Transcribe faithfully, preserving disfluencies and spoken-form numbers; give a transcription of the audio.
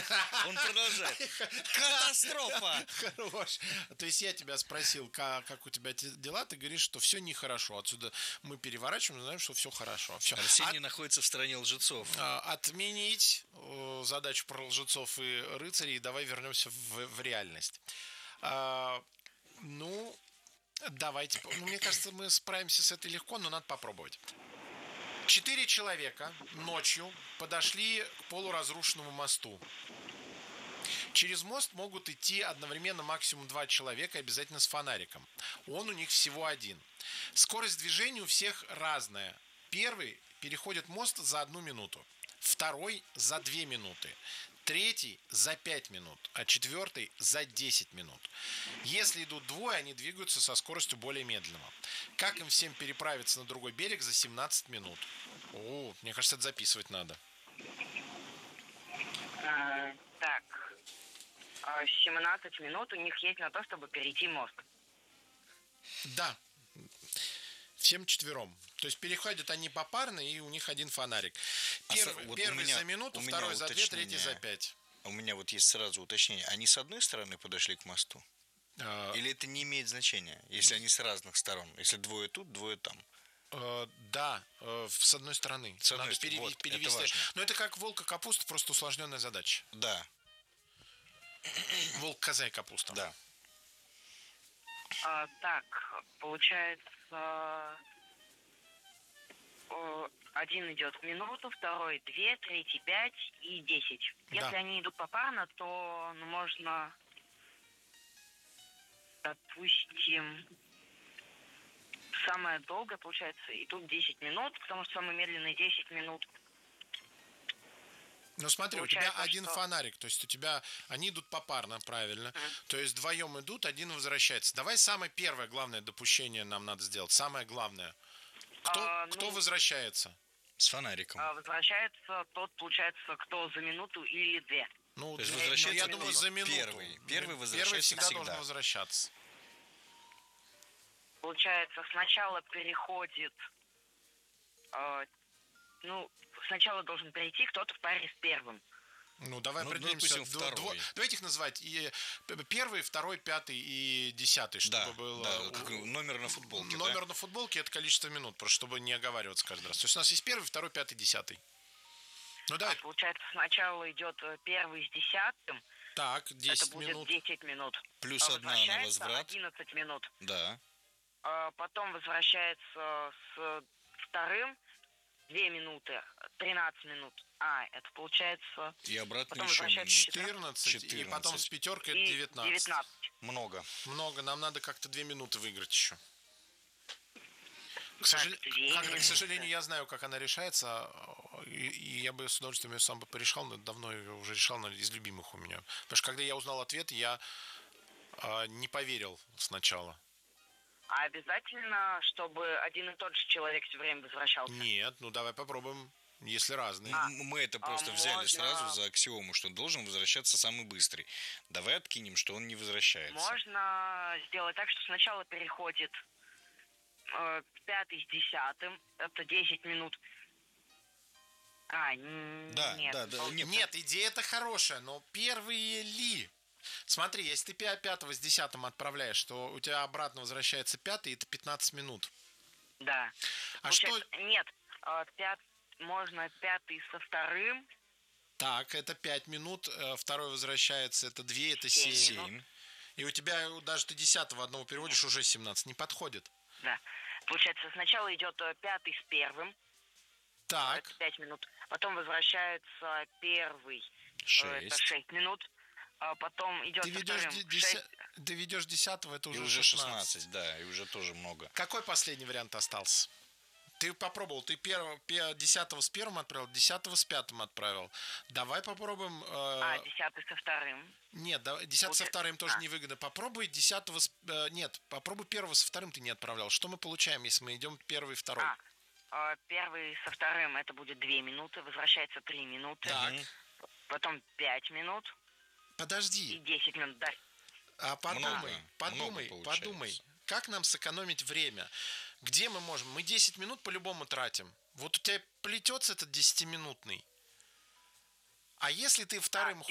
Он продолжает. Катастрофа! Хорош. То есть я тебя спросил, как, как у тебя дела, ты говоришь, что все нехорошо. Отсюда мы переворачиваем, знаем, что все хорошо. Все. Арсений От... находится в стране лжецов. Отменить задачу про лжецов и рыцарей, давай вернемся в, в реальность. А, ну, давайте. Ну, мне кажется, мы справимся с этой легко, но надо попробовать. Четыре человека ночью подошли к полуразрушенному мосту. Через мост могут идти одновременно максимум два человека, обязательно с фонариком. Он у них всего один. Скорость движения у всех разная. Первый переходит мост за одну минуту. Второй за две минуты. Третий за пять минут, а четвертый за десять минут. Если идут двое, они двигаются со скоростью более медленного. Как им всем переправиться на другой берег за семнадцать минут? О, мне кажется, это записывать надо. А, так, семнадцать минут у них есть на то, чтобы перейти мост. Да. Всем четвером. То есть переходят они попарно, и у них один фонарик. Первый, а, вот первый меня, за минуту, второй за две, третий за пять. У меня вот есть сразу уточнение. Они с одной стороны подошли к мосту? А... Или это не имеет значения, если они с разных сторон? Если двое тут, двое там? Uh, да, uh, с одной стороны. С одной Надо стороны. перев... Вот, перевести. Это Но это как волк и капуста, просто усложненная задача. Да. Волк, коза и капуста. Да. А, так, получается... Один идет минуту, второй две, третий пять и десять. Если да. они идут попарно, то ну, можно, допустим, самое долгое, получается, идут десять минут, потому что самые медленные десять минут. Ну смотри, получается, у тебя один что... фонарик, то есть у тебя, они идут попарно, правильно, mm. то есть вдвоем идут, один возвращается. Давай самое первое, главное допущение нам надо сделать, самое главное. Кто, а, кто ну, возвращается? С фонариком. А, возвращается тот, получается, кто за минуту или две. Ну, то есть возвращается, я думаю, за минуту. Первый, первый возвращается Первый всегда, всегда должен возвращаться. Получается, сначала переходит... Э, ну, сначала должен перейти кто-то в паре с первым. Ну, давай ну, определимся. Ну, дво, дво, давайте их называть и первый, второй, пятый и десятый, чтобы да, было... Да, как номер на футболке. Номер да? на футболке – это количество минут, просто чтобы не оговариваться каждый раз. То есть у нас есть первый, второй, пятый, десятый. Ну, давай. А, получается, сначала идет первый с десятым. Так, десять это будет минут. десять минут. Плюс а одна на возврат. одиннадцать минут. Да. А потом возвращается с вторым две минуты, тринадцать минут. А, это получается... И обратно потом еще четырнадцать, четырнадцать, и потом с пятеркой это девятнадцать. девятнадцать. Много. Много, нам надо как-то две минуты выиграть еще. К, так, сожал... как, к сожалению, я знаю, как она решается, и, и я бы с удовольствием ее сам бы порешал, но давно ее уже решал, но из любимых у меня. Потому что когда я узнал ответ, я э, не поверил сначала. А обязательно, чтобы один и тот же человек все время возвращался? Нет, ну давай попробуем. Если разные. А, Мы это просто а взяли можно... сразу за аксиому, что должен возвращаться самый быстрый. Давай откинем, что он не возвращается. Можно сделать так, что сначала переходит э, пятый с десятым. Это десять минут. А, да, нет. Да, да. Нет, нет, идея-то хорошая, но первые ли? Смотри, если ты пятого с десятым отправляешь, то у тебя обратно возвращается пятый, это пятнадцать минут. Да. А получается, что... Нет, пятый. Можно пятый со вторым. Так, это пять минут. Второй возвращается, это два, это семь. И у тебя даже ты десятого одного переводишь, уже семнадцать. Не подходит. Да. Получается, сначала идет пятый с первым. Так. Это пять минут. Потом возвращается первый. шесть. Это шесть минут. А потом идет ты ведешь, деся... ты ведешь десятого, это уже, уже шестнадцать. шестнадцать. Да, и уже тоже много. Какой последний вариант остался? Ты попробовал, ты первого, десятого с первым отправил, десятого с пятым отправил. Давай попробуем... Э... А, десятый со вторым. Нет, да, десятый со вторым тоже а. невыгодно. Попробуй десятого с... Э, нет, попробуй первого со вторым ты не отправлял. Что мы получаем, если мы идем первый и второй? А, первый со вторым это будет две минуты, возвращается три минуты. Так. Потом пять минут. Подожди. И десять минут, да. А подумай, много, подумай, много подумай. Как нам сэкономить время? Где мы можем? Мы десять минут по-любому тратим. Вот у тебя плетется этот десятиминутный. А если ты вторым... А,